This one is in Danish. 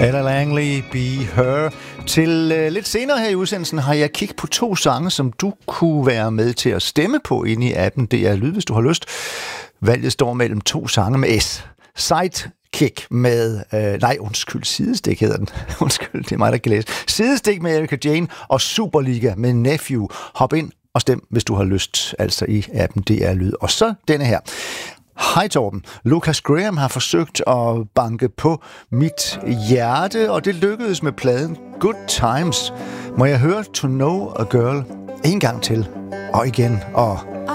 Ella Langley, Be Her. Til lidt senere her i udsendelsen har jeg kigget på 2 sange, som du kunne være med til at stemme på inde i appen. Det er Lyd, hvis du har lyst. Valget står mellem 2 sange med S. Sidekick med... Sidestik hedder den. Undskyld, det er mig, der kan læse. Sidestik med Erika Jane og Superliga med Nephew. Hop ind og stem, hvis du har lyst, altså i appen. Det er Lyd. Og så denne her. Hej Torben. Lucas Graham har forsøgt at banke på mit hjerte, og det lykkedes med pladen Good Times. Må jeg høre To Know a Girl en gang til, og igen, og